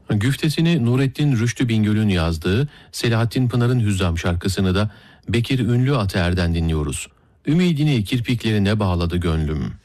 Güftesini Nurettin Rüştü Bingöl'ün yazdığı Selahattin Pınar'ın Hüzzam şarkısını da Bekir Ünlü Ataer'den dinliyoruz. Ümidini kirpiklerine bağladı gönlüm.